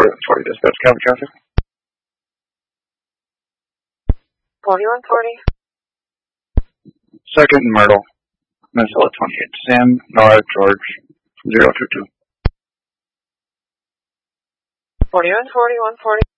4140 dispatch, county traffic. 4140. Second and Myrtle, Minnesota 28. Sam, Nora, George, 022. 4140, 140.